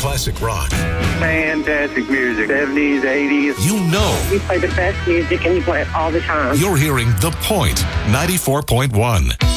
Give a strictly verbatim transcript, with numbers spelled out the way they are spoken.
classic rock. Fantastic music. seventies, eighties. You know. You play the best music and you play it all the time. You're hearing The Point, ninety-four point one.